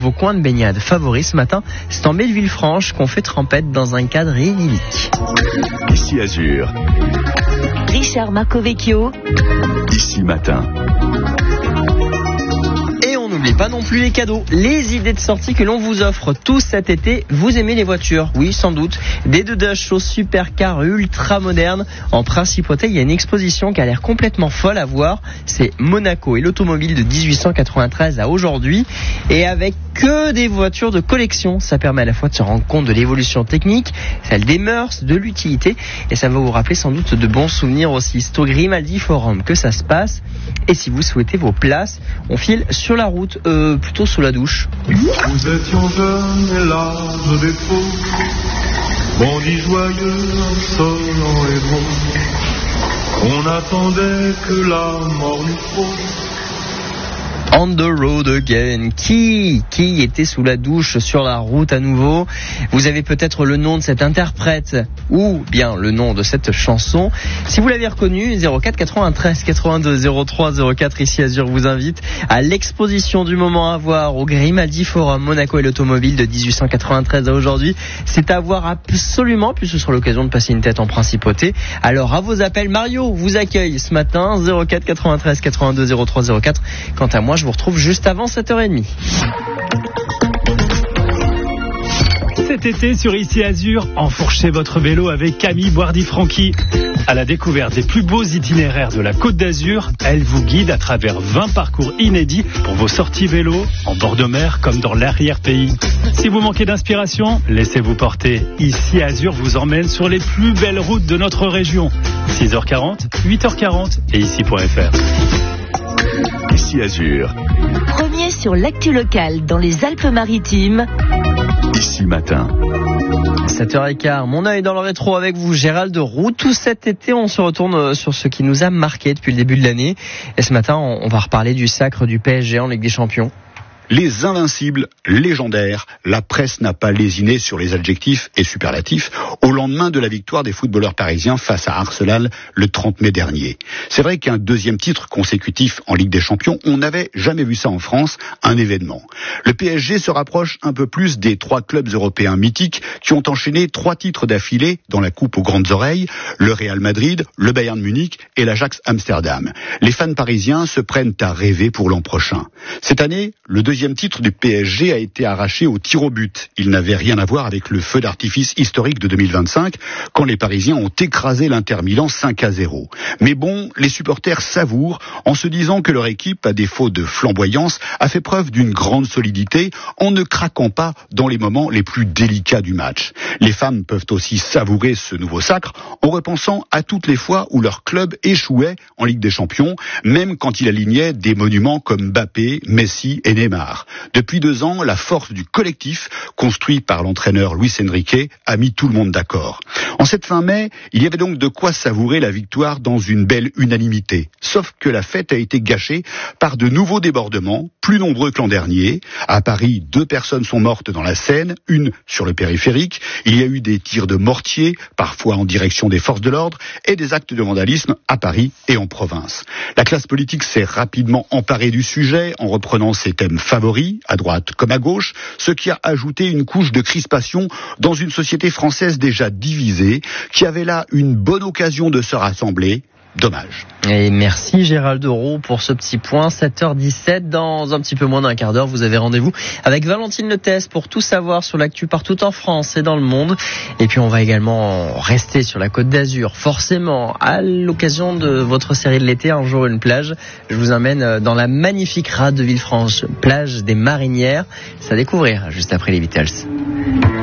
Vos coins de baignade favoris ce matin, c'est en baie de Villefranche qu'on fait trempette dans un cadre idyllique. Ici Azur. Richard Marcovecchio. Ici Matin. Et on n'oublie pas non plus les cadeaux, les idées de sortie que l'on vous offre tous cet été. Vous aimez les voitures? Oui, sans doute. Des Dodge aux supercars ultra modernes. En principauté, il y a une exposition qui a l'air complètement folle à voir. C'est Monaco et l'automobile de 1893 à aujourd'hui. Et avec que des voitures de collection. Ça permet à la fois de se rendre compte de l'évolution technique, celle des mœurs, de l'utilité. Et ça va vous rappeler sans doute de bons souvenirs aussi. C'est au Grimaldi Forum que ça se passe. Et si vous souhaitez vos places, on file sur la route, plutôt sous la douche. Nous étions jeunes et l'âge des faux, bandits joyeux, insolents et beaux. On attendait que la mort nous faut. On the road again. Qui était sous la douche sur la route à nouveau? Vous avez peut-être le nom de cet interprète ou bien le nom de cette chanson. Si vous l'avez reconnu, 04 93 82 03 04 ici Azur vous invite à l'exposition du moment à voir au Grimaldi Forum Monaco et l'automobile de 1893 à aujourd'hui. C'est à voir absolument, puisque ce sera l'occasion de passer une tête en principauté. Alors à vos appels, Mario vous accueille ce matin 04 93 82 03 04. Quant à moi, je vous retrouve juste avant 7h30. Cet été sur Ici Azur, enfourchez votre vélo avec Camille Boirdy-Franqui. À la découverte des plus beaux itinéraires de la Côte d'Azur, elle vous guide à travers 20 parcours inédits pour vos sorties vélo, en bord de mer comme dans l'arrière-pays. Si vous manquez d'inspiration, laissez-vous porter. Ici Azur vous emmène sur les plus belles routes de notre région. 6h40, 8h40 et ici.fr. Ici Azur. Premier sur l'actu locale dans les Alpes-Maritimes. Ici Matin. 7h15, mon œil dans le rétro avec vous, Gérald Roux. Tout cet été, on se retourne sur ce qui nous a marqué depuis le début de l'année. Et ce matin, on va reparler du sacre du PSG en Ligue des Champions. Les invincibles, légendaires, la presse n'a pas lésiné sur les adjectifs et superlatifs au lendemain de la victoire des footballeurs parisiens face à Arsenal le 30 mai dernier. C'est vrai qu'un deuxième titre consécutif en Ligue des Champions, on n'avait jamais vu ça en France, un événement. Le PSG se rapproche un peu plus des 3 clubs européens mythiques qui ont enchaîné 3 titres d'affilée dans la coupe aux grandes oreilles, le Real Madrid, le Bayern Munich et l'Ajax Amsterdam. Les fans parisiens se prennent à rêver pour l'an prochain. Cette année, le deuxième titre du PSG a été arraché au tir au but. Il n'avait rien à voir avec le feu d'artifice historique de 2025, quand les Parisiens ont écrasé l'Inter Milan 5-0. Mais bon, les supporters savourent en se disant que leur équipe, à défaut de flamboyance, a fait preuve d'une grande solidité en ne craquant pas dans les moments les plus délicats du match. Les fans peuvent aussi savourer ce nouveau sacre en repensant à toutes les fois où leur club échouait en Ligue des Champions, même quand il alignait des monuments comme Mbappé, Messi et Neymar. Depuis 2 ans, la force du collectif, construit par l'entraîneur Luis Enrique, a mis tout le monde d'accord. En cette fin mai, il y avait donc de quoi savourer la victoire dans une belle unanimité. Sauf que la fête a été gâchée par de nouveaux débordements, plus nombreux que l'an dernier. À Paris, 2 personnes sont mortes dans la Seine, une sur le périphérique. Il y a eu des tirs de mortier, parfois en direction des forces de l'ordre, et des actes de vandalisme à Paris et en province. La classe politique s'est rapidement emparée du sujet en reprenant ses thèmes favoris, à droite comme à gauche, ce qui a ajouté une couche de crispation dans une société française déjà divisée, qui avait là une bonne occasion de se rassembler. Dommage. Et merci Gérald Roux pour ce petit point. 7h17, dans un petit peu moins d'un quart d'heure, vous avez rendez-vous avec Valentine Letès pour tout savoir sur l'actu partout en France et dans le monde. Et puis on va également rester sur la Côte d'Azur, forcément, à l'occasion de votre série de l'été, Un jour une plage. Je vous emmène dans la magnifique rade de Villefranche, plage des Marinières. C'est à découvrir juste après les Beatles.